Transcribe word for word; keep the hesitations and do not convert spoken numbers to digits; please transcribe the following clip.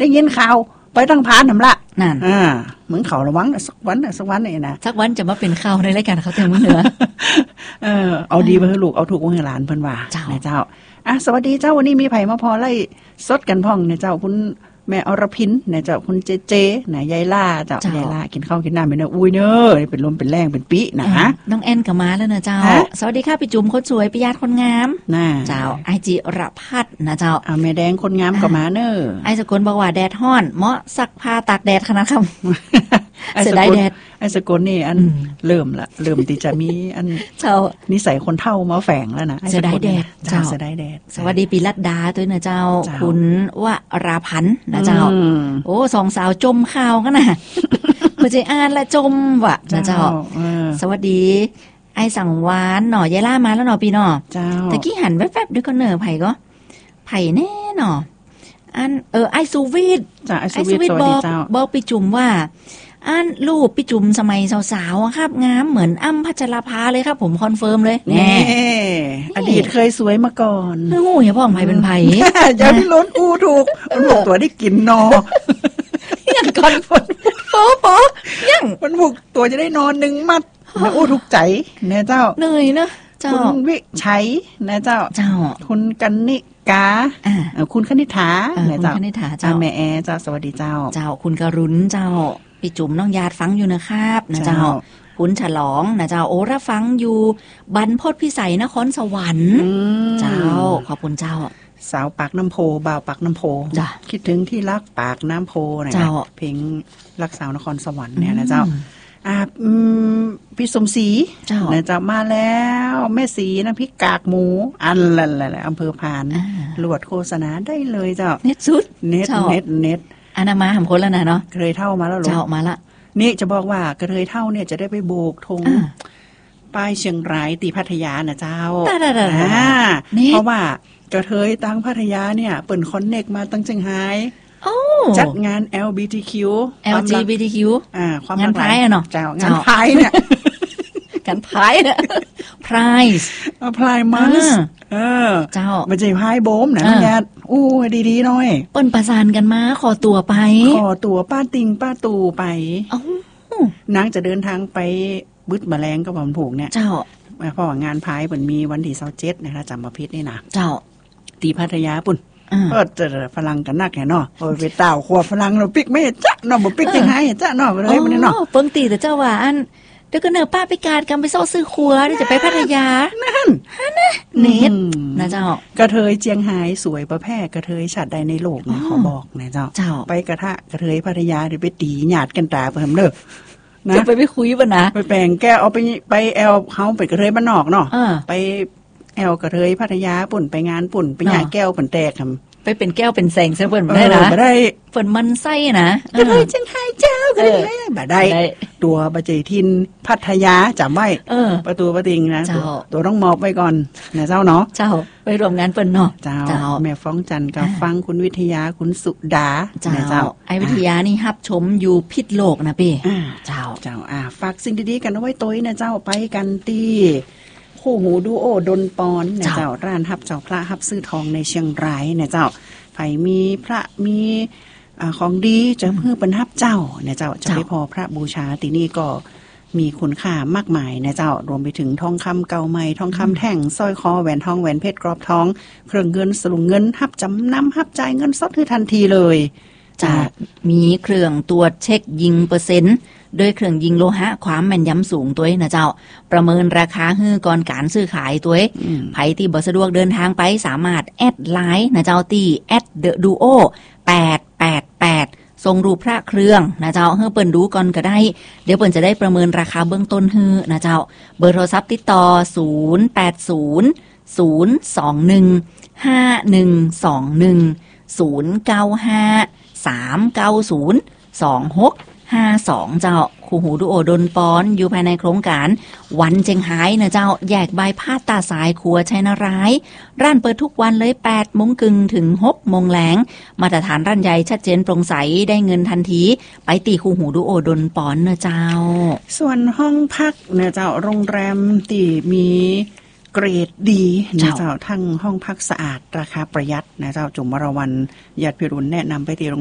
ได้ยินข่าวไปตั้งพานนำละนั่นอ่าเหมือนเขาระวังสักวันสักวันนี่นะสักวันจะมาเป็นข่าวในรายการเขาเต็มมือเหนือเออเอาดีไปให้ลูกเอาถูกไว้ให้หลานเพิ่นว่านะเจ้าอ่ะสวัสดีเจ้าวันนี้มีไผมาพอไล่สดกันพ่องเนี่ยเจ้าคุณแม่อรพินเนี่ยเจ้าคุณเจเจนะยายล่าเจ้ายายล่ากินข้าวกินน้ำไปเนอะอุ้ยเนอะเป็นลมเป็นแรงเป็นปีนะฮะน้องแอนก็มาแล้วนะเจ้าสวัสดีค่ะพี่จุ๋มคนสวยปิยาคนงามน่ะเจ้าไอจิรพัฒน์นะเจ้าอ่าแม่แดงคนงามก็มาเนอะไอสกลบอกว่าแดดฮ้อนเหมาะซักผ้าตากแดดขนาดคำเสียดายแดดไอสกลนี่อันเริ่มละเริ่มที่จะมีอันเจ้านิสัยคนเฒ่ามาแฝงแล้วนะเสียดายแดดเจ้าเสียดายแดดสวัสดีปีรัตดาตัวนะเจ้าคุณวราพันธ์นะเจ้าโอ้สองสาวจมข่าวกันนะเมื่อใจอ่านและจมว่ะนะเจ้าสวัสดีไอสังวานหน่อยายล่ามาแล้วหน่อปีหน่อตะกี้หันแวบๆด้วยก็เนอไผ่ก็ไผ่แน่หน่ออันเออไอซูวิทจ้าไอซูวิทบอกบอกปีจุ๋มว่าอันรูปพี่จุ๋มสมัยสาวๆครับงามเหมือนอ้ำพัชราภาเลยครับผมคอนเฟิร์มเลยแน่อดีตเคยสวยมาก่อนโอ้ยอย่าพ่องไผ่เป็นไผ่อย่าพี่ล้นอู้ถูกมันบุกตัวได้กินนอยังก่อนฝนโป๊ะโป๊ะยังมันบุกตัวจะได้นอนหนึ่งมัดนะอู้ถูกใจเนี่ยเจ้าเหนื่อยนะเจ้าคุณวิชัยนะเจ้าเจ้าคุณกันนิกาคุณคณิษฐาเนี่ยเจ้าคุณคณิษฐาเจ้าแม่แอเจ้าสวัสดีเจ้าเจ้าคุณกรุณเจ้าพี่จุ๋มน้องญาติฟังอยู่นะครับนะเจ้าคุณฉลองนะเจ้าโอระฟังอยู่บรรพตพิสัยนครสวรรค์เจ้าขอบคุณเจ้าสาวปากน้ำโพบ่าวปากน้ำโพคิดถึงที่รักปากน้ำโพนะเพลงรักสาวนครสวรรค์เนี่ยนะเจ้าอ่าพี่สมศรีนะเจ้ามาแล้วแม่ศรีนะพี่กากหมูอันละละอำเภอพานหลวดโฆษณาได้เลยเจ้าเน็ตสุดเน็ตเน็ตเน็ตอันนามาทำคนแล้วนะเนาะกระเทยเท่ามาแล้วหรอเจ้ามาละนี่จะบอกว่ากระเทยเท่าเนี่ยจะได้ไปโบกธงป้ายเชียงรายตีพัทยานะเจ้าเพราะว่ากระเทยตั้งพัทยาเนี่ยเปิดคอนเนคมาตั้งเชียงไฮ้จัดงาน แอล บี ที คิวแอล จี บี ที คิวอ่าความงานพายอ่ะเนาะเจ้างานพายเนี่ยการพายเนี่ยพรายส์พรายมัสเออเจ้ามันจะพายโบมนะญาติอู้ดีๆหน่อยเปิ้นประสานกันมาขอตัวไปขอตัวป้าติงป้าตูไปนางจะเดินทางไปบึดแมลงกับผมผูกเนี่ยเจ้าเพราะว่างานพายมันมีวันที่ยี่สิบเจ็ดนะคะจำมาพิษนี่นะเจ้าตีพัทยาปุ่นก็จะพลังกันนักแค่เนาะโอ้ยไปเต่าขวบพลังเราปิกไม่จ้ะเนาะบ่ปิกยังไงจ้ะเนาะเลยมันเนาะเปิ้งตีแต่เจ้าว่าอันเดี๋ยวก็เนอป้าไปการกันไปซ่อซื้อครัวที่จะไปพัทยานั่นนะเน็ตนะเจ้ากระเทยเจียงไฮ้สวยประแพร่กระเทยชาติใดในโลกนะขอบอกนะเจ้าเจ้าไปกระทะกระเทยพัทยาเดี๋ยวไปตีหยาดกันตาเพิ่มเด้อนะจะไปไปคุยป่ะนะไปแปลงแก้วเอาไปไปแอลเฮาไปกระเทยบ้านนอกเนาะไปแอลกระเทยพัทยาปุ่นไปงานปุ่นไปหยาดแก้วปุ่นแตกทำไปเป็นแก้วเป็นแสงเสื้อเปิ่นมาได้นะบ่ได้เปิ่นมันไส้นะก็เลยจังไห้เจ้าก็เลยบ่ได้ตัวบะเจทินพัทยาจำไว้ประตูประติงนะตัวต้องมอบไว้ก่อนนะเจ้าเนาะเจ้าไปรวมงานเปิ่นเนาะเจ้าแม่ฟ้องจันทร์กับฟังคุณวิทยาคุณสุดาเจ้าไอ้วิทยานี่ฮับชมอยู่พิษโลกนะพี่เจ้าเจ้าอ่าฝากสิ่งดีๆกันเอาไว้ตัวนะเจ้าไปกันตีคู่หูดูโอดนปอนเนี่ยเจ้าร้านฮับเจ้าพระฮับซื้อทองในเชียงรายเนี่ยเจ้าไผมีพระมีอ่าของดีจะเพื่อเป็นฮับเจ้าเนี่ยเจ้าจะไม่พอพระบูชาที่นี่ก็มีคุณค่ามากมายนะเจ้ารวมไปถึงทองคำเก่าใหม่ทองคำแท่งสร้อยคอแหวนทองแหวนเพชรกรอบทองเครื่องเงินสลุงเงินฮับจำนำฮับจ่ายเงินสดคือทันทีเลยจะมีเครื่องตรวจเช็คยิงเปอร์เซ็นต์โดยเครื่องยิงโลหะความแม่นยำสูงตัวนะเจ้าประเมินราคาฮื้อก่อนการซื้อขายตัวไผที่บ่สะดวกเดินทางไปสามารถแอดไลน์นะเจ้าตีแอดเดอะดูโอแปดแปดแปดส่งรูปพระเครื่องนะเจ้าเฮื้อเปิ้นดูก่อนก็ได้เดี๋ยวเปิ้นจะได้ประเมินราคาเบื้องต้นฮื้อนะเจ้าเบอร์โทรศัพท์ติดต่อศูนย์ แปด ศูนย์ ศูนย์ สอง หนึ่ง ห้า หนึ่ง สอง หนึ่ง ศูนย์ เก้า ห้า สาม เก้า ศูนย์ สอง หก ห้า สองเจ้าคู่หูดูโอดนปอนอยู่ภายในโครงการวันเจียงไฮ้นะเจ้าแยกใบพาดตาสายครัวชัยนารายร้านเปิดทุกวันเลยแปดโมงครึ่งถึงหกโมงแลงมาตรฐานร้านใหญ่ชัดเจนโปร่งใสได้เงินทันทีไปตีคู่หูดูโอดนปอนนะเจ้าส่วนห้องพักนะเจ้าโรงแรมที่มีเกรดดีนะเจ้าทั้งห้องพักสะอาดราคาประหยัดนะเจ้าจุ๋มวรวรรณญาติพิรุณแนะนำไปตี